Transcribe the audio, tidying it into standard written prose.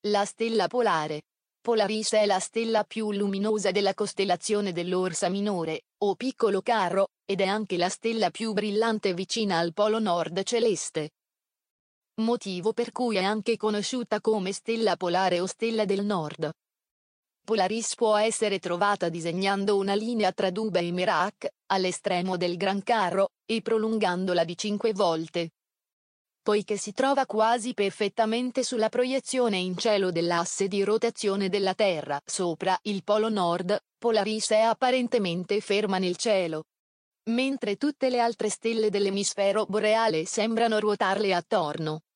La stella polare. Polaris è la stella più luminosa della costellazione dell'Orsa Minore, o Piccolo Carro, ed è anche la stella più brillante vicina al polo nord celeste. Motivo per cui è anche conosciuta come stella polare o stella del nord. Polaris può essere trovata disegnando una linea tra Dubhe e Merak, all'estremo del Gran Carro, e prolungandola di 5 volte. Poiché si trova quasi perfettamente sulla proiezione in cielo dell'asse di rotazione della Terra sopra il polo nord, Polaris è apparentemente ferma nel cielo, mentre tutte le altre stelle dell'emisfero boreale sembrano ruotarle attorno.